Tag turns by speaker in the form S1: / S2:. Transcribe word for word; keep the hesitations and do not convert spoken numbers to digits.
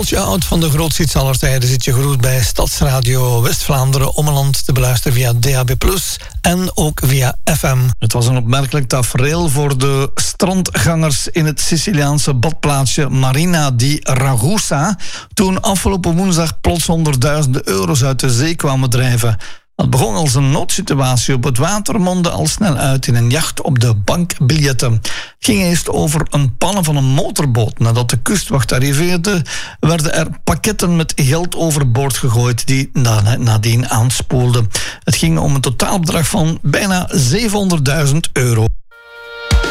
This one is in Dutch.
S1: Paultje Oud van de grootste hits aller tijden zit je gegroet bij Stadsradio West-Vlaanderen Ommeland te beluisteren via D A B plus, en ook via F M.
S2: Het was een opmerkelijk tafereel voor de strandgangers in het Siciliaanse badplaatsje Marina di Ragusa, toen afgelopen woensdag plots honderdduizenden euro's uit de zee kwamen drijven. Het begon als een noodsituatie op het water, mondde al snel uit in een jacht op de bankbiljetten. Het ging eerst over een pannen van een motorboot. Nadat de kustwacht arriveerde, werden er pakketten met geld overboord gegooid die nadien aanspoelden. Het ging om een totaalbedrag van bijna zevenhonderdduizend euro.